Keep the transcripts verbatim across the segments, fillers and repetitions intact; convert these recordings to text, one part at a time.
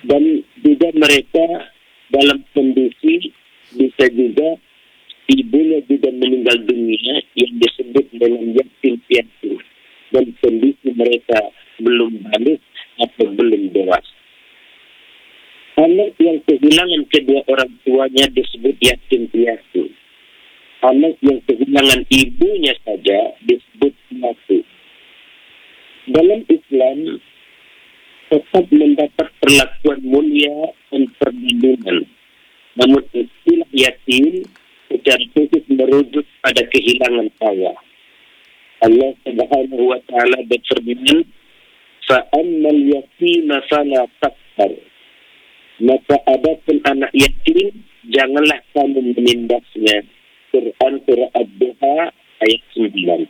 Dan juga mereka dalam kondisi bisa juga ibunya juga meninggal dunia yang disebut dengan yatim piatu, dan kondisi mereka belum balik atau belum dewasa. Anak yang kehilangan kedua orang tuanya disebut yatim piatu. Anak yang kehilangan ibunya saja disebut piatu. Dalam Islam tetap mendapat perlakuan mulia dan perlindungan. Namun istilah yatim secara khusus merujuk pada kehilangan ayah. Allah Subhanahu wa taala berfirman, "Fa ammal yatima fala taqhar." Maka adapun anak yatim, janganlah kamu menindasnya. Quran surah Ad-Duha ayat sembilan.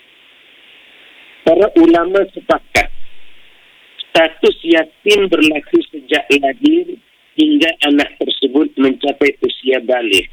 Para ulama sepakat status yatim berlaku sejak lahir hingga anak tersebut mencapai usia balik.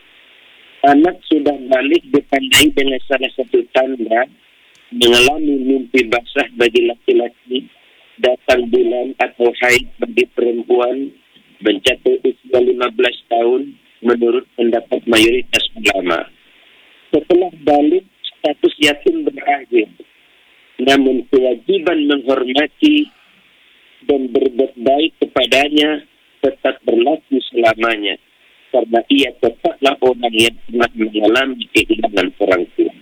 Anak sudah balik ditandai dengan salah satu tanda mengalami mimpi basah bagi laki-laki, datang bulan atau haid bagi perempuan, mencapai usia lima belas tahun menurut pendapat mayoritas ulama. Setelah balik, status yatim berakhir. Namun kewajiban menghormati dan berbuat baik kepadanya tetap berlaku selamanya, karena ia tetaplah orang yang pernah mengalami kehilangan orang tua.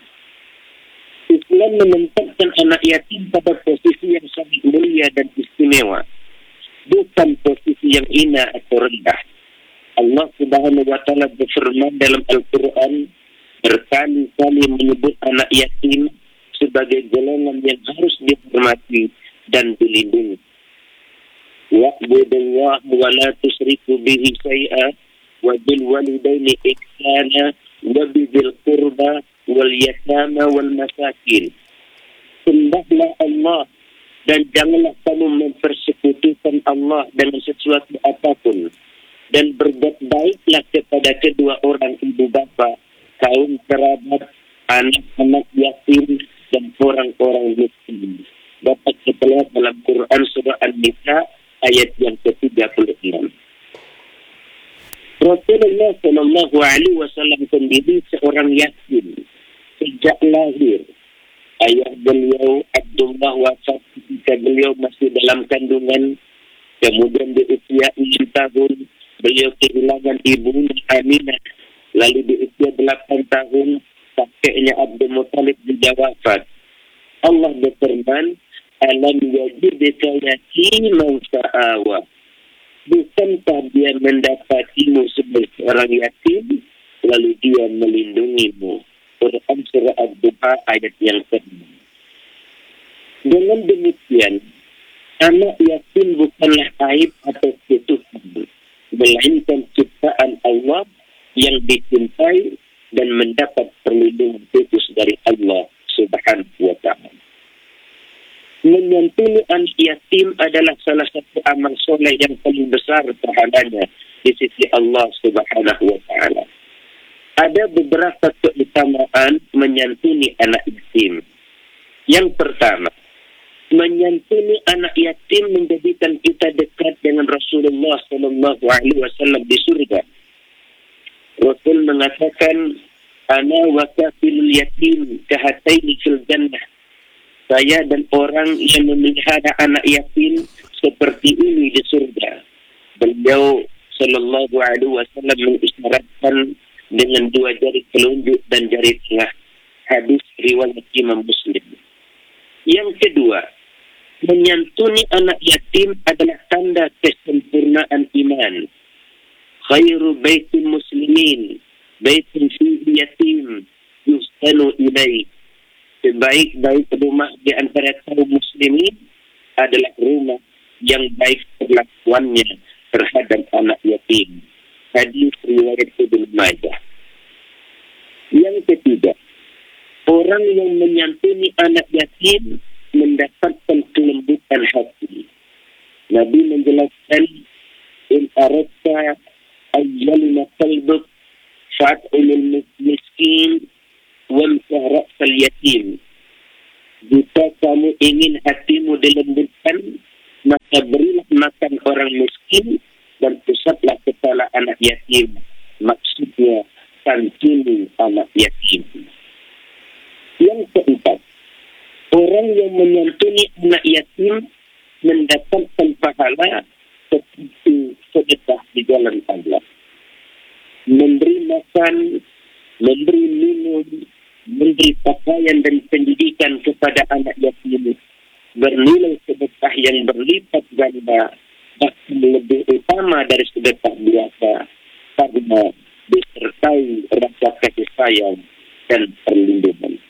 Islam menempatkan anak yatim pada posisi yang sangat mulia dan istimewa, bukan posisi yang hina atau rendah. Allah Subhanahu wa taala berfirman dalam Al-Quran, berkali-kali menyebut anak yatim sebagai golongan yang harus dihormati dan dilindungi. Wa'budullaha wa la tusyriku bihi syai'a wa bil walidaini ihsana wa bidzil qurba wal yatama wal masakin. Sembahlah Allah dan janganlah kamu mempersekutukan Allah dengan sesuatu apapun, dan berbuat baiklah kepada kedua orang ibu bapa, kaum kerabat, anak-anak yatim, dan orang-orang miskin. Dapat kita lihat dalam Quran surah An-Nisa ayat yang ke tiga puluh enam. Rasulullah Shallallahu Alaihi Wasallam sendiri seorang yatim sejak lahir. Ayah beliau Abdullah wafat ketika beliau masih dalam kandungan. Kemudian di usia enam tahun beliau kehilangan ibunya Aminah. Lalu di usia delapan tahun kakeknya Abdul Muttalib juga wafat. Allah berfirman, "Alam yajidka yatiman fa'awa." Bukankah dia mendapatimu sebagai orang yatim, lalu dia melindungimu? Quran surah Ad-Duha ayat yang kedua. Dengan demikian, anak yatim bukanlah aib atau ketuhan, melainkan ciptaan Allah yang dicintai dan mendapat perlindungan khusus dari Allah Subhanahu wa taala. Menyantuni anak yatim adalah salah satu amal soleh yang paling besar pahalanya di sisi Allah Subhanahu wa taala. Ada beberapa keutamaan menyantuni anak yatim. Yang pertama, menyantuni anak yatim menjadikan kita dekat dengan Rasulullah Sallallahu Alaihi Wasallam di surga. Rasul mengatakan, "Ana wa kafilul yatim kahataini fil jannah." Saya dan orang yang memelihara anak yatim seperti ini di surga. Beliau Sallallahu Alaihi Wasallam mengisyaratkan dengan dua jari telunjuk dan jari tengah. Hadis riwayat Imam Muslim. Yang kedua, menyantuni anak yatim adalah tanda kesempurnaan iman. Khairu baitin muslimin baitin fihi yatim yustanu ilaih. Sebaik-baik rumah di antara kaum muslimin adalah rumah yang baik perlakuannya terhadap anak yatim. Hadis riwayat Ibnu Majah. Yang ketiga, orang yang menyantuni anak yatim mendapatkan kelembutan hati. Nabi menjelaskan, "In aradta ayyalna qalbuk fa'il miskin wamsah ra'sal yatim." Jika kamu ingin hatimu dilembutkan, maka berilah makan orang miskin yatim, maksudnya santuni anak yatim. Yang keempat, orang yang menyantuni anak yatim mendapatkan pahala seperti sedekah di jalan Allah. Memberi makan, memberi minum, memberi pakaian dan pendidikan kepada anak yatim bernilai sedekah yang berlipat ganda, bahkan lebih utama dari sedekah biasa, karena disertai rasa kasih sayang dan perlindungan.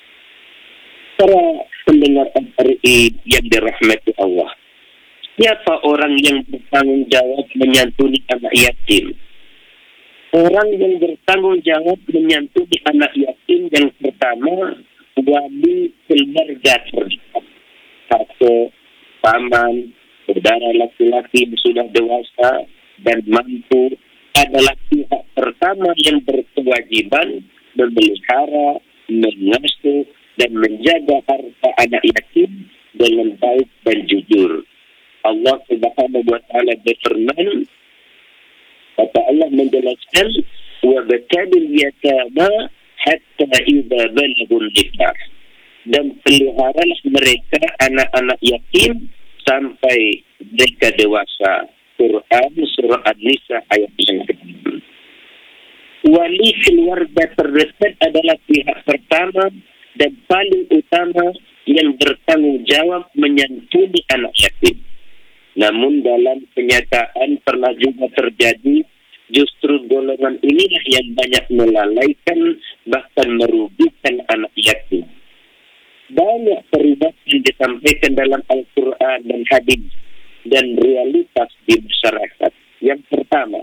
Para pendengar R I yang dirahmati Allah, siapa orang yang bertanggung jawab menyantuni anak yatim? Orang yang bertanggung jawab menyantuni anak yatim yang pertama, wali keluarga terdekat. Kakek, paman, saudara laki-laki yang sudah dewasa dan mampu adalah pihak pertama yang berkewajiban memelihara, mengasuh, dan menjaga harta anak yatim dengan baik dan jujur. Allah Subhanahu wa Ta'ala berfirman, kata Allah menjelaskan, وَبَتَلِ الْيَتَامَى حَتَّى إِذَا بَلَغُوا النِّكَاحَ, dan peliharalah mereka anak-anak yatim sampai mereka dewasa. Quran surah An-Nisa ayat yang kedua. Wali keluarga terdekat adalah pihak pertama dan paling utama yang bertanggung jawab menyantuni anak yatim. Namun dalam kenyataan pernah juga terjadi, justru golongan inilah yang banyak melalaikan bahkan merugikan anak yatim. Banyak peribahasa yang disampaikan dalam Al-Quran dan hadis dan realitas di masyarakat. Yang pertama,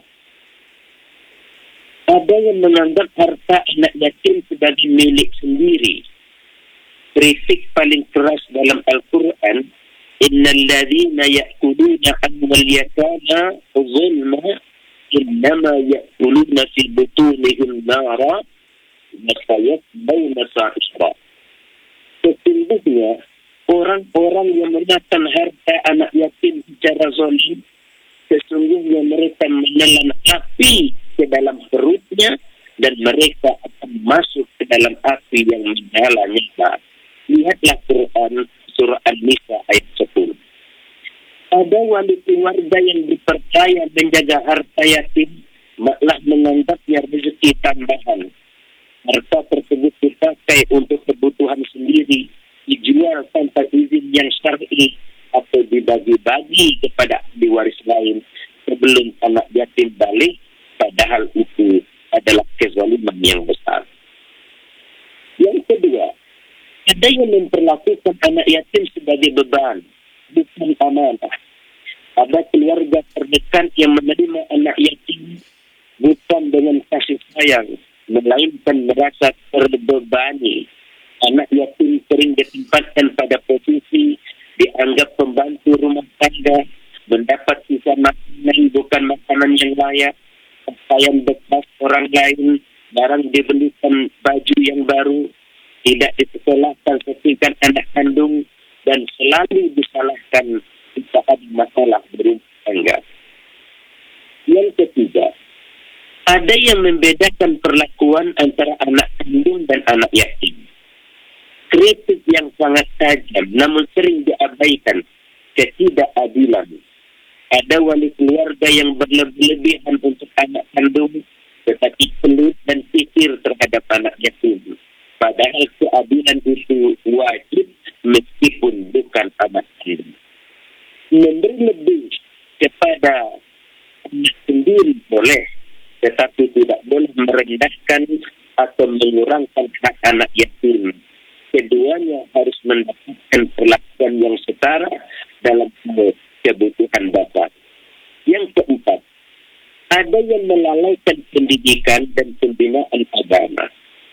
ada yang menganggap harta anak yatim sebagai milik sendiri. Kritik paling keras dalam Al-Quran, innal ladzina ya'kuluna amwal yatama zulma innama ya'kuluna fi butunihim nara wa sayaslawna sa'ira. Sesungguhnya orang-orang yang memakan harta anak yatim secara zalim, sesungguhnya mereka menelan api ke dalam perutnya dan mereka akan masuk ke dalam api yang menyala-nyala. Lihatlah Quran surah An-Nisa ayat sepuluh. Ada wali keluarga yang dipercaya menjaga harta yatim, malah menganggapnya rezeki tambahan. Harta tersebut dipakai untuk kebutuhan sendiri, dijual tanpa izin yang syar'i atau dibagi-bagi kepada ahli waris lain sebelum anak yatim balik, padahal itu adalah kezaliman yang besar. Yang kedua, ada yang memperlakukan anak yatim sebagai beban, bukan amanah. Ada keluarga terdekat yang menerima anak yatim bukan dengan kasih sayang, melainkan merasa terbebani. Anak yatim sering ditempatkan pada posisi dianggap pembantu rumah tangga, mendapat sisa makanan bukan makanan yang layak, pakaian bekas orang lain, barang dibelikan baju yang baru, tidak disekolahkan setingkat anak kandung, dan selalu disalahkan saat masalah berumah tangga. Yang ketiga, ada yang membedakan perlakuan antara anak kandung dan anak yatim. Kritik yang sangat tajam namun sering diabaikan, ketidakadilan. Ada wali keluarga yang berlebihan untuk anak kandung tetapi pelit dan pikir terhadap anak yatim. Padahal keadilan itu wajib meskipun bukan anak kandung. Memberi lebih kepada anak sendiri boleh, tetapi tidak boleh merendahkan atau mengurangkan hak anak yatim. Keduanya harus mendapatkan perlakuan yang setara dalam kebutuhan dasar. Yang keempat, ada yang melalaikan pendidikan dan pembinaan agama.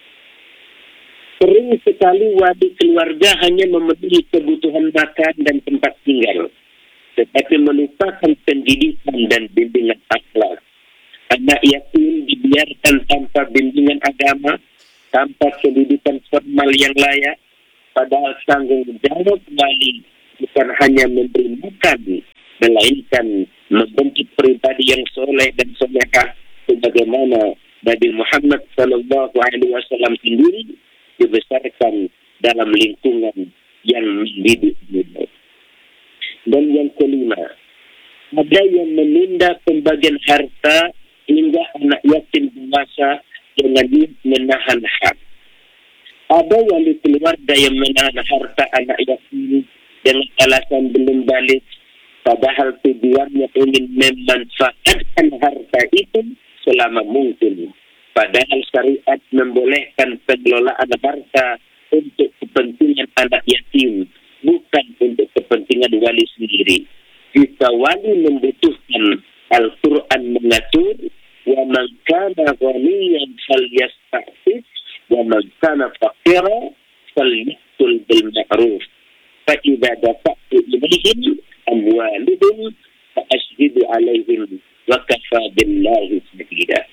Sering sekali wali keluarga hanya memenuhi kebutuhan makan dan tempat tinggal, tetapi melupakan pendidikan dan bimbingan akhlak. Anak yatim dibiarkan tanpa bimbingan agama, tanpa pendidikan formal yang layak, padahal tanggung jawab wali bukan hanya memberi makan, melainkan membentuk pribadi yang soleh dan solehah sebagaimana Nabi Muhammad Sallallahu Alaihi Wasallam sendiri dibesarkan dalam lingkungan yang mendidik beliau. Dan yang kelima, ada yang menunda pembagian harta hingga anak yatim dewasa dengan menahan hak. Ada wali keluarga yang menahan harta anak yatim dengan alasan belum balik, padahal tujuannya ingin memanfaatkan harta itu selama mungkin. Padahal syariat membolehkan pengelolaan harta untuk kepentingan anak yatim, bukan untuk kepentingan wali sendiri. Jika wali membutuhkan, Al-Quran mengatur, wa man kana ghaniyan falyasta'fif, wa man kana faqira falyakul bil ma'ruf. Fa idza dafa'tu ilaihim amwaluhum fa ashhidu alaihim wa kafa billahi shahida.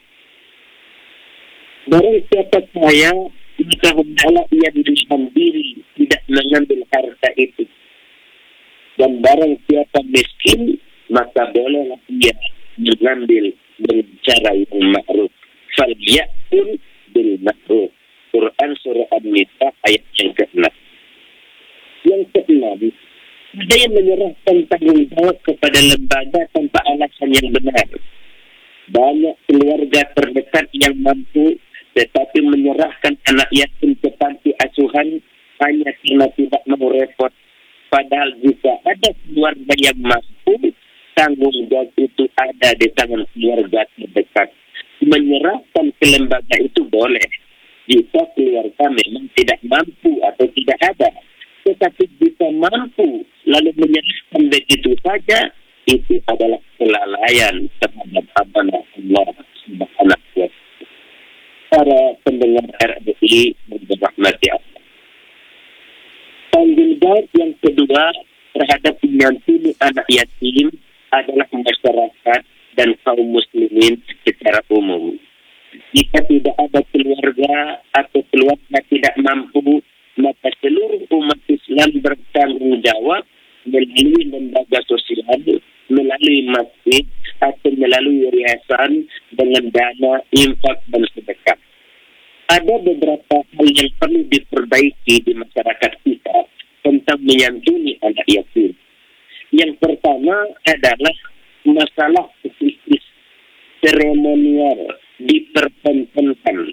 Barang siapa kaya, maka hendaklah ia menahan diri tidak mengambil harta itu. Dan barang siapa miskin, maka bolehlah ia mengambil dengan cara yang ma'ruf. Falyakul bil ma'ruf. Quran surah An-Nisa ayat yang keenam. Yang keenam, ada yang menyerahkan tanggung jawab kepada lembaga tanpa alasan yang benar. Banyak keluarga terdekat yang mampu tetapi menyerahkan anak yatim ke panti asuhan hanya karena tidak mau repot. Padahal jika ada keluarga yang mampu, tanggung jawab itu ada di tangan keluarga terdekat. Menyerahkan ke lembaga itu boleh jika keluarga memang tidak mampu atau tidak ada. Tetapi jika mampu lalu menyerahkan begitu saja, itu adalah kelalaian terhadap amanah Allah Subhanahu wa taala. Para pendengar R R I berrahmati Allah. Tanggung jawab yang kedua terhadap menyantuni anak yatim adalah masyarakat dan kaum muslimin secara umum. Jika tidak ada keluarga atau keluarga tidak mampu, maka seluruh umat Islam bertanggung jawab melalui lembaga sosial, melalui masjid atau melalui yayasan dengan dana infak dan sedekah. Ada beberapa hal yang perlu diperbaiki di masyarakat kita tentang menyantuni anak yatim. Yang pertama adalah masalah psikis seremonial dipertontonkan.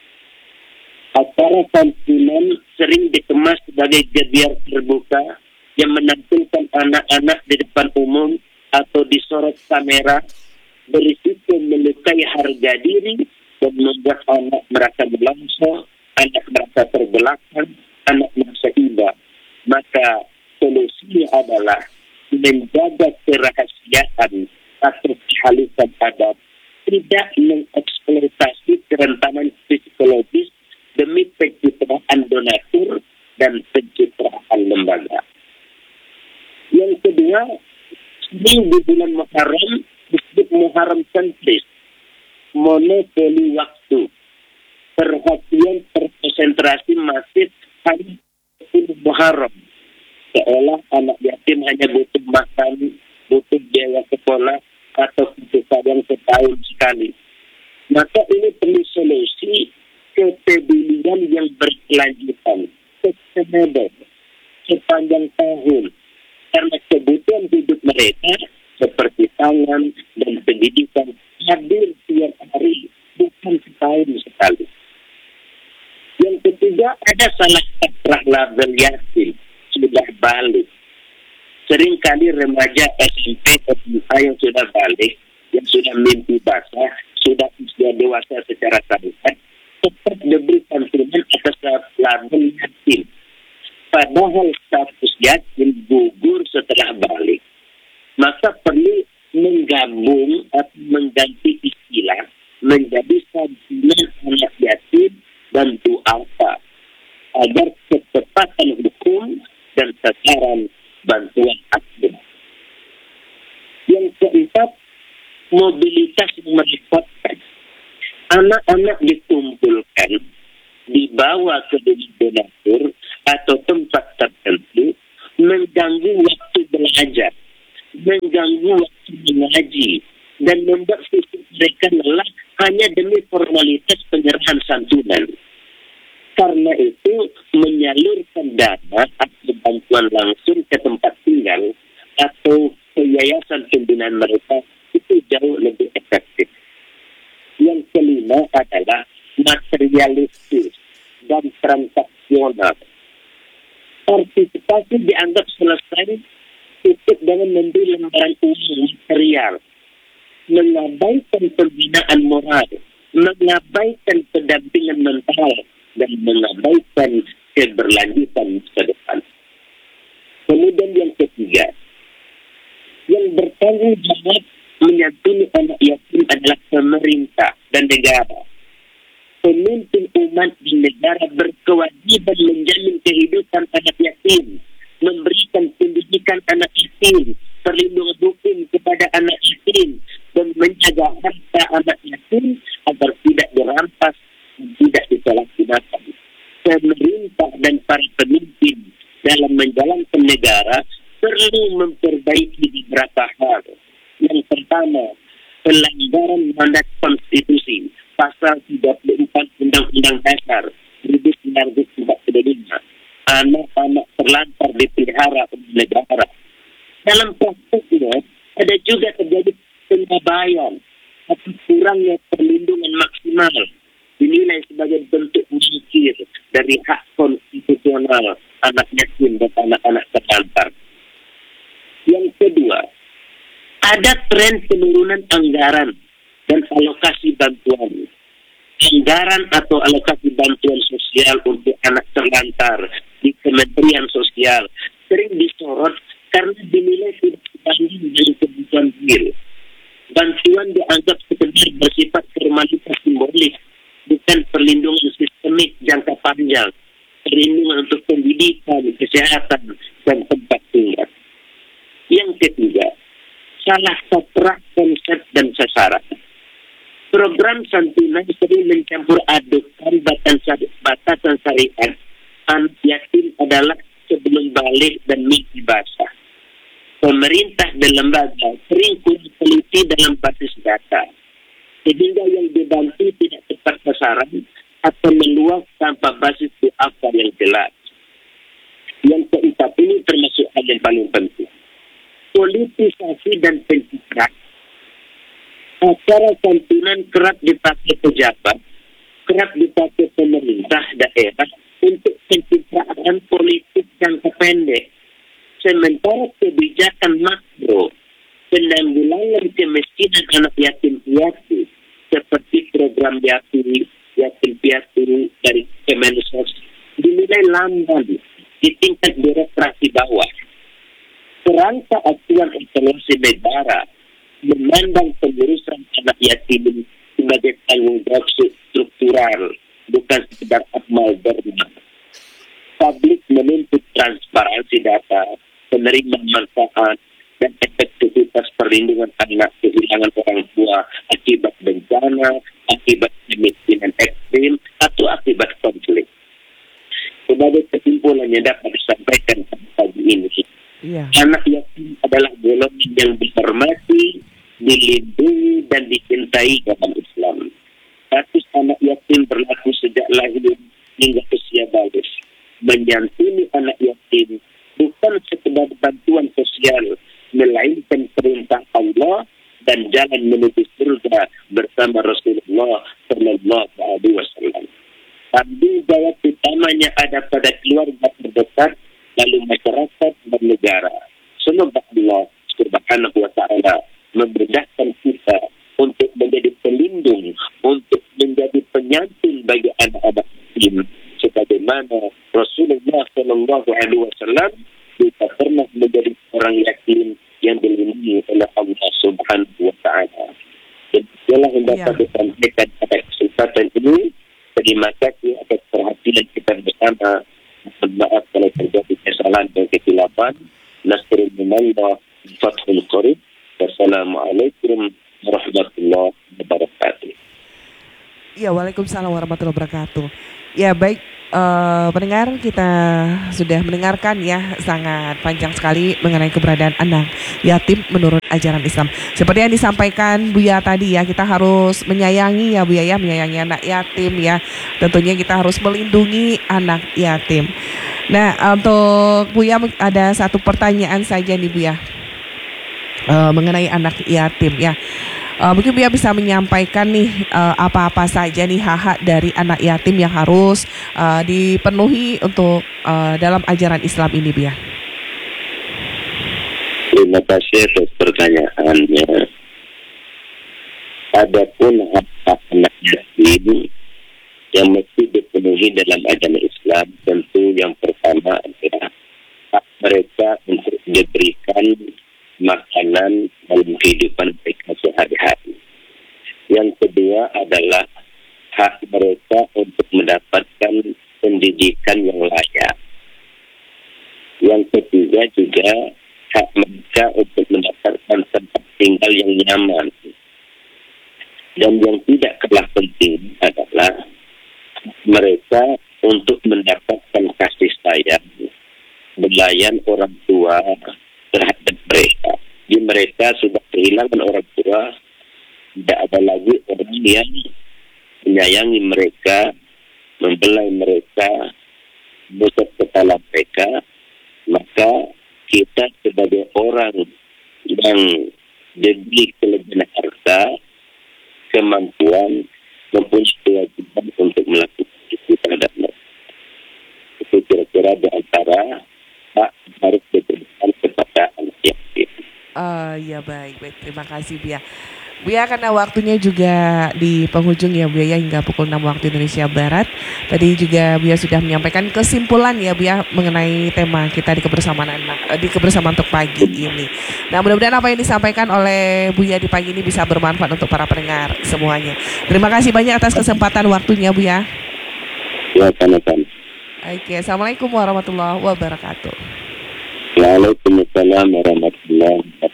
Acara santunan sering dikemas sebagai gebiar terbuka yang menampilkan anak-anak di depan umum atau disorot kamera, berisiko melukai harga diri dan membuat anak merasa melongso, anak merasa terbelakang, anak merasa iba. Maka solusinya adalah menjaga kerahasiaan atau kehalusan adab, tidak mengeksploitasi kerentanan psikologis demi pencitraan donatur dan pencitraan lembaga. Yang kedua, di bulan Muharram disebut Muharram sentris, monopoli waktu, perhatian terkonsentrasi masif hanya Muharram. Seolah anak yatim hanya butuh makan, butuh biaya sekolah atau butuh sadang setahun sekali. Maka ini perlu solusi kepedulian yang berkelanjutan, sustainable, sepanjang tahun. Karena kebutuhan hidup mereka seperti pangan dan pendidikan hadir tiap hari, bukan setahun sekali. Yang ketiga, ada salah kaprah label yatim sudah balik. Seringkali remaja S M P atau S M A yang sudah balik, yang sudah mimpi basah, sudah usia dewasa secara syariat, tetap diberi santunan atas label yatim. Padahal status yatim gugur setelah balik. Maka perlu menggabung atau mengganti istilah menjadi santunan anak yatim dan du'afa agar kecepatan hukum dan sasaran bantuan aktif. Yang keempat, mobilitas yang merepotkan. Anak-anak dikumpulkan, dibawa ke donatur atau tempat tertentu, mengganggu waktu belajar, mengganggu waktu mengaji, dan membuat fisik mereka lelah hanya demi formalitas penyerahan santunan. Karena itu menyalurkan dana atau bantuan langsung ke tempat tinggal atau ke yayasan pembinaan mereka itu jauh lebih efektif. Yang kelima adalah materialistis dan transaksional. Partisipasi dianggap selesai cukup dengan memberi lembaran uang material, mengabaikan pembinaan moral, mengabaikan pendampingan mental, dan mengabaikan keberlanjutan ke depan. Kemudian yang ketiga, yang bertanggung jawab menyantuni anak yatim adalah pemerintah dan negara. Pemimpin umat di negara berkewajiban menjamin kehidupan anak yatim, memberikan pendidikan anak yatim, perlindungan hukum kepada anak yatim, dan menjaga harta anak yatim agar tidak dirampas, tidak disalahgunakan. Pemerintah dan para pemimpin dalam menjalankan negara perlu memperbaiki beberapa hal. Yang pertama, pelanggaran mandat konstitusi pasal tiga puluh empat Undang-Undang Dasar seribu sembilan ratus empat puluh lima. Anak-anak terlantar dipelihara oleh negara. Dalam praktiknya ada juga terjadi pengabaian atau kurangnya perlindungan maksimal dinilai sebagai bentuk mungkir dari hak konstitusional anak yatim dan anak-anak terlantar. Yang kedua, ada tren penurunan anggaran dan alokasi bantuan. Anggaran atau alokasi bantuan sosial untuk anak terlantar di Kementerian Sosial sering disorot karena dinilai tidak sebanding dengan kebutuhan real. Bantuan dianggap sekedar bersifat formalitas simbolik, bukan perlindungan sistemik jangka panjang, perlindungan untuk pendidikan, kesehatan, dan tempat tinggal. Yang ketiga, salah kaprah konsep dan sasaran. Program santunan sering mencampur adukkan batasan, batasan syariat. Anak yatim adalah sebelum balik dan mimpi basah. Pemerintah dan lembaga sering kurang teliti dalam basis data, sehingga yang dibantu tidak tepat sasaran atau meluas tanpa basis apa yang jelas. Yang keempat ini termasuk hal yang paling penting. Politisasi dan pencitraan. Acara santunan kerap dipakai pejabat, kerap dipakai pemerintah daerah untuk pencitraan politik jangka pendek. Sementara kebijakan makro, penanggulangan kemiskinan anak yatim piatu, seperti program yatim, yatim piatu dari Kemensos, dinilai lamban di tingkat birokrasi bawah. Kerangka acuan evaluasi negara memandang pengurusan anak yatim sebagai tanggung jawab struktural, bukan sekedar amal derma. Publik menuntut transparansi data, penerimaan manfaat, dan efektivitas perlindungan anak kehilangan orang tua akibat bencana, akibat kemiskinan ekstrim, atau akibat konflik. Sebagai kesimpulan yang dapat disampaikan pada pagi ini, yeah. Anak yatim adalah golongan yang dihormati, dilindungi, dan dicintai dalam Islam. Status anak yatim berlaku sejak lahir hingga usia balik. Menyantuni anak yatim bukan sekedar bantuan sosial, melainkan perintah Allah dan jalan menuju surga bersama Rasulullah Sallallahu Alaihi Wasallam. Tanggung jawab utamanya ada pada keluarga terdekat, lalu masyarakat dan negara. Semoga Allah Subhanahu Wa Taala memudahkan kita untuk menjadi pelindung, untuk menjadi penyantun bagi anak-anak yatim, sebagaimana Rasulullah Sallallahu Alaihi Wasallam kita pernah menjadi orang yatim yang dilindungi oleh Allah Subhanahu Wa Taala. Dan itulah yang dapat disampaikan pada kesempatan ini. Terima kasih atas perhatian kita bersama. Mohon maaf kalau terjadi kesalahan dan kesilapan. Nasrul minallah, Fathul Qarib. Wassalamualaikum warahmatullahi wabarakatuh. Ya, waalaikumsalam warahmatullahi wabarakatuh. Ya, baik uh, pendengar, kita sudah mendengarkan ya sangat panjang sekali mengenai keberadaan anak yatim menurut ajaran Islam. Seperti yang disampaikan Buya tadi ya, kita harus menyayangi ya Buya ya, menyayangi anak yatim ya. Tentunya kita harus melindungi anak yatim. Nah, untuk Buya ada satu pertanyaan saja nih Buya, uh, mengenai anak yatim ya. Uh, mungkin Buya bisa menyampaikan nih uh, apa-apa saja nih hak-hak dari anak yatim yang harus uh, dipenuhi untuk uh, dalam ajaran Islam ini Buya. Terima kasih atas pertanyaannya. Adapun hak anak yatim yang mesti dipenuhi dalam ajaran Islam, tentu yang pertama adalah hak mereka untuk diberikan makanan dalam kehidupan mereka sehari-hari. Yang kedua adalah hak mereka untuk mendapatkan pendidikan yang layak. Yang ketiga juga hak mereka untuk mendapatkan tempat tinggal yang nyaman. Dan yang tidak kalah penting adalah mereka untuk mendapatkan kasih sayang, belayan orang tua terhadap mereka. Di mereka sudah kehilangan orang tua, tidak ada lagi orang yang menyayangi mereka, membelai mereka, besar kepala mereka. Maka kita sebagai orang yang diberi kelebihan harta, kemampuan, mempunyai kewajiban untuk melakukan itu terhadap mereka. Itu kira-kira di antara hak harus diberikan kepada anak yatim. Uh, ya baik, baik. Terima kasih Buya. Buya, karena waktunya juga di penghujung ya Buya ya, hingga pukul enam waktu Indonesia Barat. Tadi juga Buya sudah menyampaikan kesimpulan ya Buya mengenai tema kita di kebersamaan anak, di kebersamaan untuk pagi ini. Nah, mudah-mudahan apa yang disampaikan oleh Buya di pagi ini bisa bermanfaat untuk para pendengar semuanya. Terima kasih banyak atas kesempatan waktunya Buya. Ya, sama-sama. Oke, Assalamualaikum warahmatullahi wabarakatuh. Waalaikumsalam warahmatullahi wabarakatuh.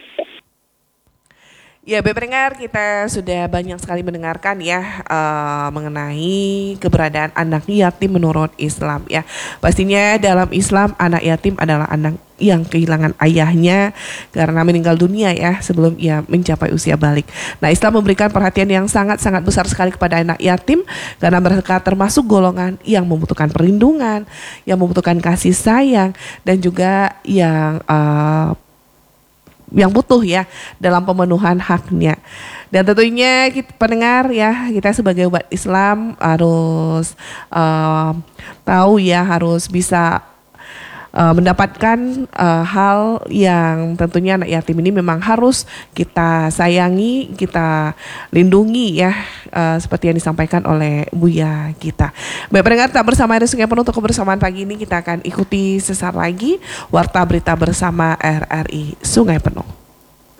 Ya, baik pendengar, kita sudah banyak sekali mendengarkan ya uh, mengenai keberadaan anak yatim menurut Islam ya. Pastinya dalam Islam anak yatim adalah anak yang kehilangan ayahnya karena meninggal dunia ya sebelum ia mencapai usia balik. Nah, Islam memberikan perhatian yang sangat-sangat besar sekali kepada anak yatim karena mereka termasuk golongan yang membutuhkan perlindungan, yang membutuhkan kasih sayang, dan juga yang uh, yang butuh ya dalam pemenuhan haknya. Dan tentunya kita pendengar ya, kita sebagai umat Islam harus uh, tahu ya, harus bisa uh, mendapatkan uh, hal yang tentunya anak yatim ini memang harus kita sayangi, kita lindungi ya, uh, seperti yang disampaikan oleh Buya kita. Baik pendengar, tak bersama R R I Sungai Penuh untuk kebersamaan pagi ini kita akan ikuti sesaat lagi Warta Berita bersama R R I Sungai Penuh.